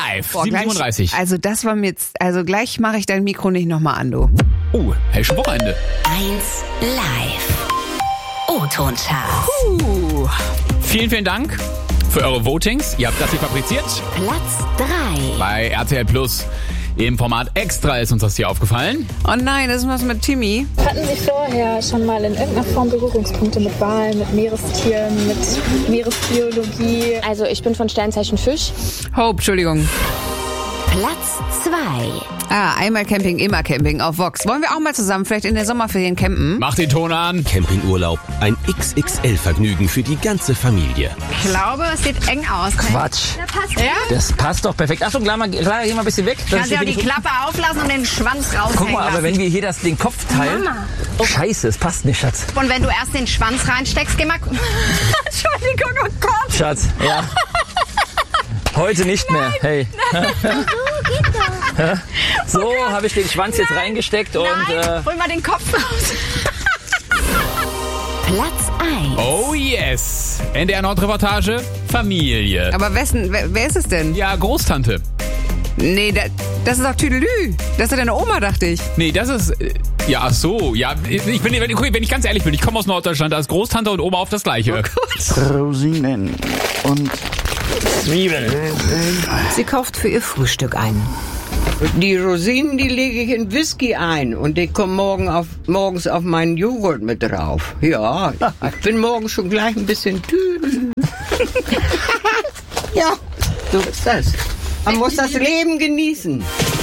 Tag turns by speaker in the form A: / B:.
A: live,
B: Boah,
A: 7:37.
B: Also das war mir jetzt, also gleich mache ich dein Mikro nicht nochmal an, du.
A: Oh, hey, schon Wochenende.
C: 1 live. O-Ton-Chart.
A: Vielen, vielen Dank für eure Votings. Ihr habt das hier fabriziert.
C: Platz 3.
A: Bei RTL Plus im Format Extra ist uns das hier aufgefallen.
B: Oh nein, das ist was mit Timmy.
D: Hatten Sie vorher schon mal in irgendeiner Form Berührungspunkte mit Walen, mit Meerestieren, mit Meeresbiologie?
E: Also ich bin von Sternzeichen Fisch.
B: Hope, Entschuldigung.
C: Platz 2.
B: Einmal Camping, immer Camping auf Vox. Wollen wir auch mal zusammen vielleicht in der Sommerferien campen?
A: Macht den Ton an.
F: Campingurlaub, ein XXL-Vergnügen für die ganze Familie.
G: Ich glaube, es sieht eng aus.
H: Quatsch.
G: Ja?
H: Das passt doch perfekt. Achtung, Clara, geh mal ein bisschen weg.
G: Kannst du auch die Klappe auflassen und den Schwanz raushängen
H: Guck mal, aber
G: lassen.
H: wenn wir hier den Kopf teilen...
G: Mama.
H: Scheiße, es passt nicht, Schatz.
G: Und wenn du erst den Schwanz reinsteckst, geh mal... Entschuldigung, oh Gott.
H: Schatz, ja. Heute nicht mehr. Hey. So, habe ich den Schwanz jetzt reingesteckt und...
G: Hol mal den Kopf raus.
C: Platz 1.
A: Oh yes. NDR Nordreportage, Familie.
B: Aber wer ist es denn?
A: Ja, Großtante.
B: Nee, das ist doch Tüdelü. Das ist deine Oma, dachte ich.
A: Nee, das ist... Ja, ach so. Ja, wenn ich ganz ehrlich bin, ich komme aus Norddeutschland, da ist Großtante und Oma auf das Gleiche.
I: Rosinen und
H: Zwiebeln.
J: Sie kauft für ihr Frühstück ein. Die Rosinen, die lege ich in Whisky ein und die kommen morgens auf meinen Joghurt mit drauf. Ja, ich bin morgens schon gleich ein bisschen Tüdel. Ja, so ist das. Man muss das Leben genießen.